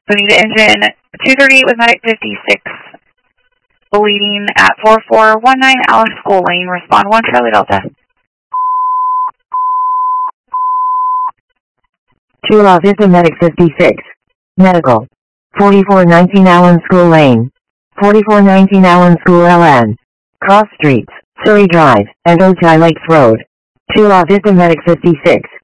Bonita engine 238 with medic 56. Bleeding at 4419 Alice School Lane. Respond 1 Charlie Delta. 2 La Vista Medic 56. Medical. 4419 Allen School Lane. 4419 Allen School LN. Cross Streets, Surrey Drive, and Ojai Lakes Road. 2 La Vista Medic 56.